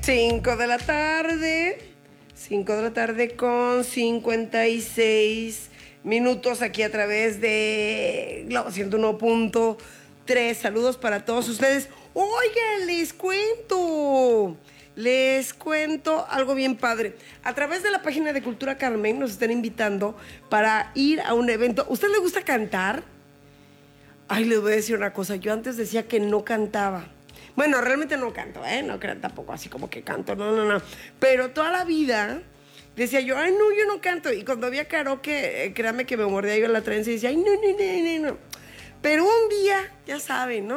5 de la tarde. 5 de la tarde con 56 minutos aquí a través de Globo 101.3. Saludos para todos ustedes. Oigan, les cuento algo bien padre. A través de la página de Cultura Carmen nos están invitando para ir a un evento. ¿Usted le gusta cantar? Ay, les voy a decir una cosa. Yo antes decía que no cantaba. Bueno, realmente no canto, no crean tampoco así como que canto, no. Pero toda la vida decía yo, ay, no, yo no canto. Y cuando había karaoke, créanme que me mordía yo la trenza y decía, ay, no. Pero un día, ya saben, ¿no?